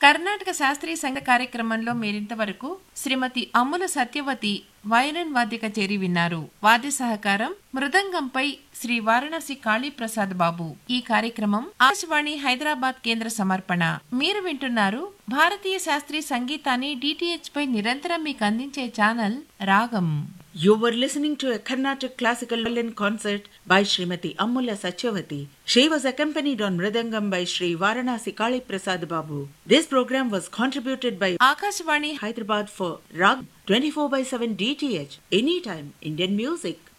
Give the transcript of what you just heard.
కర్ణాటక శాస్త్రీయ సంగీత కార్యక్రమంలో మీరింతవరకు శ్రీమతి అమ్ముల సత్యవతి వయలిన్ వాద్య కచేరి విన్నారు. వాద్య సహకారం మృదంగంపై శ్రీ వారణాసి కాళీప్రసాద్ బాబు. ఈ కార్యక్రమం ఆకాశవాణి హైదరాబాద్ కేంద్ర సమర్పణ. మీరు వింటున్నారు భారతీయ శాస్త్రీయ సంగీతాన్ని DTH పై నిరంతరం మీకు అందించే ఛానల్ రాగం. You were listening to a Carnatic classical violin concert by Srimati Ammula Satyavati. She was accompanied on Mridangam by Sri Varanasi Kali Prasad Babu. This program was contributed by Akashvani Hyderabad for Rag 24/7 DTH. Anytime Indian music.